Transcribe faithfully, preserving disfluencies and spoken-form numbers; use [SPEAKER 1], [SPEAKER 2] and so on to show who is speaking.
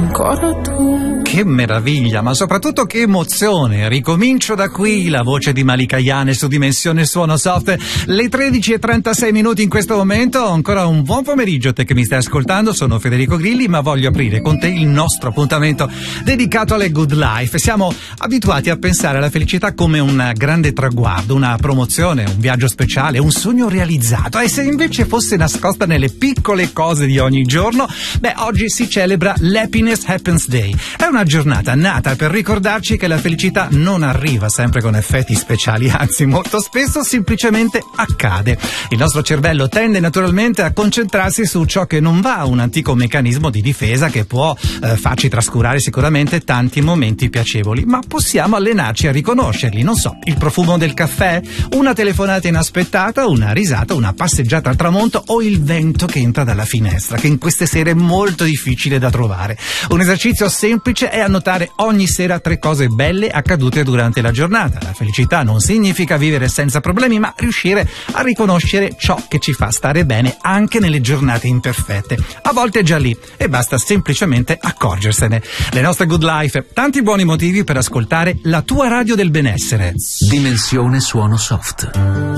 [SPEAKER 1] ancora tu.
[SPEAKER 2] Che meraviglia, ma soprattutto che emozione. Ricomincio da qui, la voce di Malika Ayane su Dimensione Suono Soft. Le tredici e trentasei minuti in questo momento. Ancora un buon pomeriggio te che mi stai ascoltando. Sono Federico Grilli, ma voglio aprire con te il nostro appuntamento dedicato alle good life. Siamo abituati a pensare alla felicità come un grande traguardo, una promozione, un viaggio speciale, un sogno realizzato. E se invece fosse nascosta nelle piccole cose di ogni giorno, beh, oggi si celebra l'Happiness Happens Day. È una giornata nata per ricordarci che la felicità non arriva sempre con effetti speciali, anzi molto spesso semplicemente accade. Il nostro cervello tende naturalmente a concentrarsi su ciò che non va, un antico meccanismo di difesa che può eh, farci trascurare sicuramente tanti momenti piacevoli, ma possiamo allenarci a riconoscerli, non so, il profumo del caffè, una telefonata inaspettata, una risata, una passeggiata al tramonto o il vento che entra dalla finestra, che in queste sere è molto difficile da trovare. Un esercizio semplice è annotare ogni sera tre cose belle accadute durante la giornata. La felicità non significa vivere senza problemi, ma riuscire a riconoscere ciò che ci fa stare bene anche nelle giornate imperfette. A volte è già lì e basta semplicemente accorgersene. Le nostre good life, tanti buoni motivi per ascoltare la tua radio del benessere.
[SPEAKER 3] Dimensione Suono Soft.